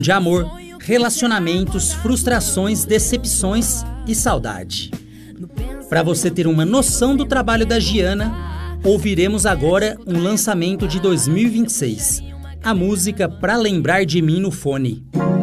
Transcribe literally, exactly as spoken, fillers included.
de amor, relacionamentos, frustrações, decepções e saudade. Para você ter uma noção do trabalho da Giana, ouviremos agora um lançamento de dois mil e vinte e seis, a música Pra Lembrar de Mim no Fone.